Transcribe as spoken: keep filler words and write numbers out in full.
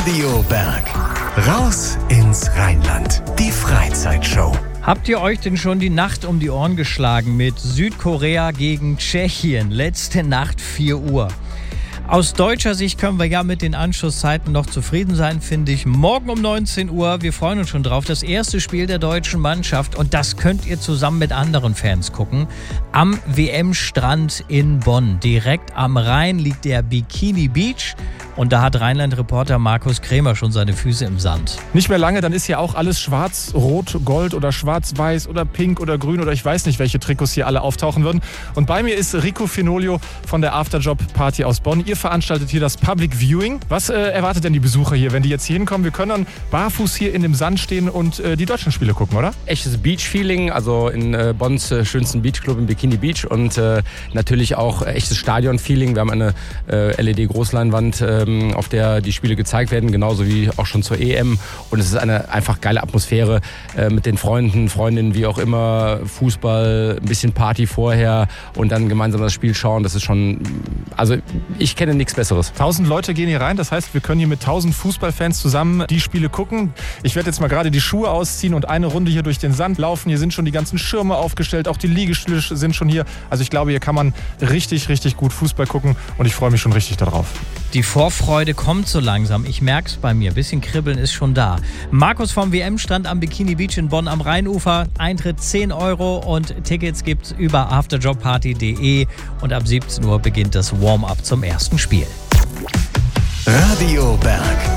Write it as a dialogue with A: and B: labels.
A: Radio Berg. Raus ins Rheinland. Die Freizeitshow.
B: Habt ihr euch denn schon die Nacht um die Ohren geschlagen mit Südkorea gegen Tschechien? Letzte Nacht vier Uhr. Aus deutscher Sicht können wir ja mit den Anschlusszeiten noch zufrieden sein, finde ich. Morgen um neunzehn Uhr, wir freuen uns schon drauf, das erste Spiel der deutschen Mannschaft. Und das könnt ihr zusammen mit anderen Fans gucken. Am W M-Strand in Bonn. Direkt am Rhein liegt der Bikini Beach. Und da hat Rheinland-Reporter Markus Krämer schon seine Füße im Sand.
C: Nicht mehr lange, dann ist hier auch alles schwarz, rot, gold oder schwarz-weiß oder pink oder grün oder ich weiß nicht, welche Trikots hier alle auftauchen würden. Und bei mir ist Rico Finolio von der Afterjob-Party aus Bonn. Ihr veranstaltet hier das Public Viewing. Was äh, erwartet denn die Besucher hier, wenn die jetzt hier hinkommen? Wir können dann barfuß hier in dem Sand stehen und äh, die deutschen Spiele gucken, oder?
D: Echtes Beach-Feeling, also in äh, Bonns äh, schönsten Beachclub im Bikini Beach und äh, natürlich auch äh, echtes Stadion-Feeling. Wir haben eine äh, L E D-Großleinwand, äh, auf der die Spiele gezeigt werden, genauso wie auch schon zur E M. Und es ist eine einfach geile Atmosphäre äh, mit den Freunden, Freundinnen, wie auch immer, Fußball, ein bisschen Party vorher und dann gemeinsam das Spiel schauen. Das ist schon, also ich kenne nichts Besseres.
C: Tausend Leute gehen hier rein, das heißt, wir können hier mit tausend Fußballfans zusammen die Spiele gucken. Ich werde jetzt mal gerade die Schuhe ausziehen und eine Runde hier durch den Sand laufen. Hier sind schon die ganzen Schirme aufgestellt, auch die Liegestühle sind schon hier. Also ich glaube, hier kann man richtig, richtig gut Fußball gucken und ich freue mich schon richtig darauf.
B: Die Vorfreude kommt so langsam. Ich merke es bei mir. Ein bisschen Kribbeln ist schon da. Markus vom W M-Stand am Bikini Beach in Bonn am Rheinufer. Eintritt zehn Euro und Tickets gibt's über afterjobparty punkt de. Und ab siebzehn Uhr beginnt das Warm-up zum ersten Spiel.
A: Radio Berg.